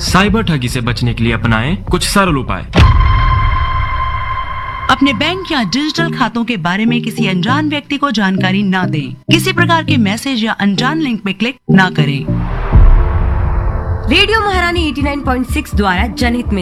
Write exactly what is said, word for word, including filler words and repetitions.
Cyber ठगी से बचने के लिए अपनाएं कुछ सरल उपाय। अपने बैंक या डिजिटल खातों के बारे में किसी अनजान व्यक्ति को जानकारी न दें। किसी प्रकार के मैसेज या अनजान लिंक पे क्लिक न करें। रेडियो महारानी नवासी पॉइंट छह द्वारा जनहित में